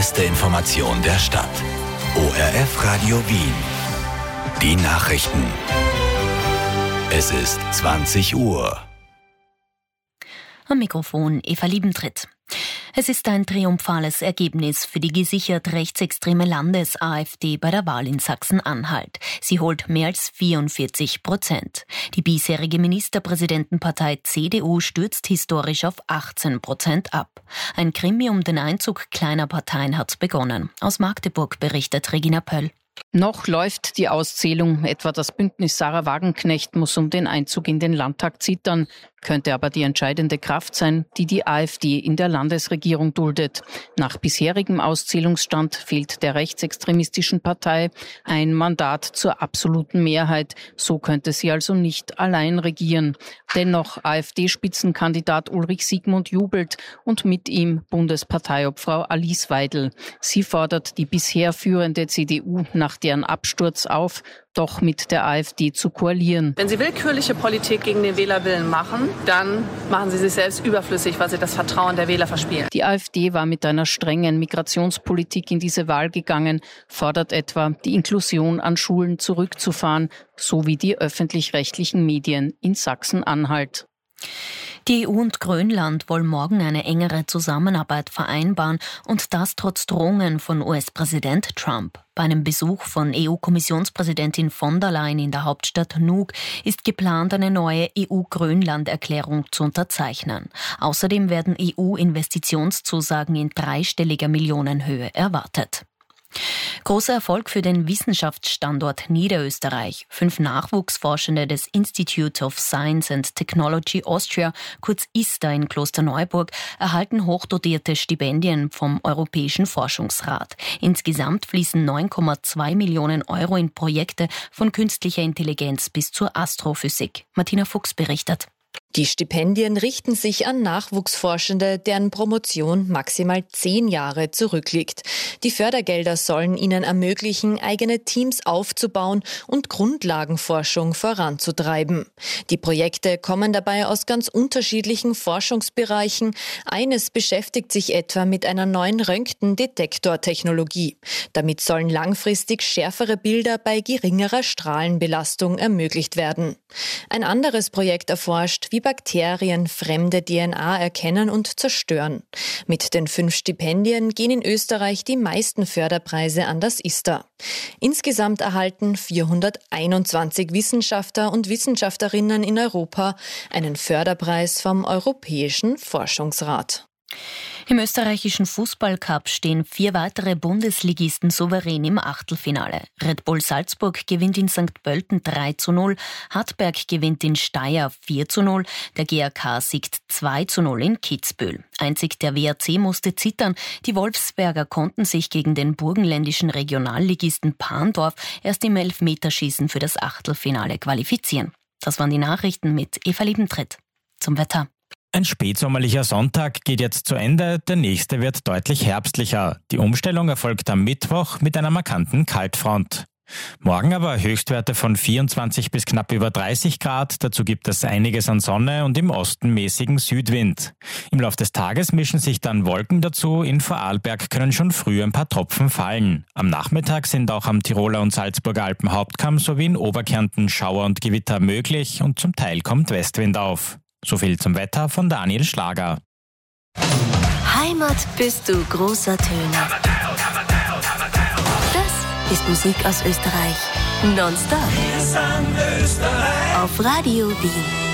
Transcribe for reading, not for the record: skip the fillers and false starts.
beste Information der Stadt. ORF Radio Wien. Die Nachrichten. Es ist 20 Uhr. Am Mikrofon Eva Liebentritt. Es ist ein triumphales Ergebnis für die gesichert rechtsextreme Landes-AfD bei der Wahl in Sachsen-Anhalt. Sie holt mehr als 44%. Die bisherige Ministerpräsidentenpartei CDU stürzt historisch auf 18% ab. Ein Krimi um den Einzug kleiner Parteien hat begonnen. Aus Magdeburg berichtet Regina Pöll. Noch läuft die Auszählung. Etwa das Bündnis Sarah Wagenknecht muss um den Einzug in den Landtag zittern, könnte aber die entscheidende Kraft sein, die die AfD in der Landesregierung duldet. Nach bisherigem Auszählungsstand fehlt der rechtsextremistischen Partei ein Mandat zur absoluten Mehrheit. So könnte sie also nicht allein regieren. Dennoch AfD-Spitzenkandidat Ulrich Siegmund jubelt und mit ihm Bundesparteiobfrau Alice Weidel. Sie fordert die bisher führende CDU nach deren Absturz auf, doch mit der AfD zu koalieren. Wenn Sie willkürliche Politik gegen den Wählerwillen machen, dann machen Sie sich selbst überflüssig, weil Sie das Vertrauen der Wähler verspielen. Die AfD war mit einer strengen Migrationspolitik in diese Wahl gegangen, fordert etwa, die Inklusion an Schulen zurückzufahren, sowie die öffentlich-rechtlichen Medien in Sachsen-Anhalt. Die EU und Grönland wollen morgen eine engere Zusammenarbeit vereinbaren und das trotz Drohungen von US-Präsident Trump. Bei einem Besuch von EU-Kommissionspräsidentin von der Leyen in der Hauptstadt Nuuk ist geplant, eine neue EU-Grönland-Erklärung zu unterzeichnen. Außerdem werden EU-Investitionszusagen in dreistelliger Millionenhöhe erwartet. Großer Erfolg für den Wissenschaftsstandort Niederösterreich. 5 Nachwuchsforschende des Institute of Science and Technology Austria, kurz ISTA in Klosterneuburg, erhalten hochdotierte Stipendien vom Europäischen Forschungsrat. Insgesamt fließen 9,2 Millionen Euro in Projekte von künstlicher Intelligenz bis zur Astrophysik. Martina Fuchs berichtet. Die Stipendien richten sich an Nachwuchsforschende, deren Promotion maximal 10 Jahre zurückliegt. Die Fördergelder sollen ihnen ermöglichen, eigene Teams aufzubauen und Grundlagenforschung voranzutreiben. Die Projekte kommen dabei aus ganz unterschiedlichen Forschungsbereichen. Eines beschäftigt sich etwa mit einer neuen Röntgendetektortechnologie. Damit sollen langfristig schärfere Bilder bei geringerer Strahlenbelastung ermöglicht werden. Ein anderes Projekt erforscht, wie Bakterien fremde DNA erkennen und zerstören. Mit den 5 Stipendien gehen in Österreich die meisten Förderpreise an das ISTA. Insgesamt erhalten 421 Wissenschaftler und Wissenschaftlerinnen in Europa einen Förderpreis vom Europäischen Forschungsrat. Im österreichischen Fußballcup stehen 4 weitere Bundesligisten souverän im Achtelfinale. Red Bull Salzburg gewinnt in St. Pölten 3:0, Hartberg gewinnt in Steyr 4:0, der GAK siegt 2:0 in Kitzbühel. Einzig der WAC musste zittern. Die Wolfsberger konnten sich gegen den burgenländischen Regionalligisten Parndorf erst im Elfmeterschießen für das Achtelfinale qualifizieren. Das waren die Nachrichten mit Eva Liebentritt. Zum Wetter. Ein spätsommerlicher Sonntag geht jetzt zu Ende, der nächste wird deutlich herbstlicher. Die Umstellung erfolgt am Mittwoch mit einer markanten Kaltfront. Morgen aber Höchstwerte von 24 bis knapp über 30 Grad, dazu gibt es einiges an Sonne und im Osten mäßigen Südwind. Im Laufe des Tages mischen sich dann Wolken dazu, in Vorarlberg können schon früh ein paar Tropfen fallen. Am Nachmittag sind auch am Tiroler und Salzburger Alpenhauptkamm sowie in Oberkärnten Schauer und Gewitter möglich und zum Teil kommt Westwind auf. So viel zum Wetter von Daniel Schlager. Heimat bist du großer Töne. Das ist Musik aus Österreich. Nonstop. Wir sind Österreich. Auf Radio Wien.